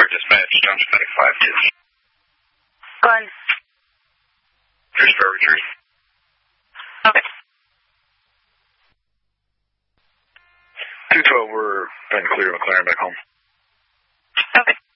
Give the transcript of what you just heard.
dispatch, Jones Medic 5-2. Go ahead. Here's for retreat. Okay. 212, we're been clear, McLaren back home. Okay.